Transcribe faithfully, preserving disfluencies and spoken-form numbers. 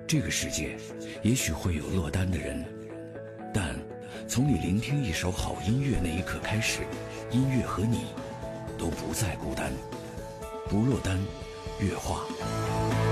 这个世界也许会有落单的人，但从你聆听一首好音乐那一刻开始，音乐和你都不再孤单。不落单，乐话。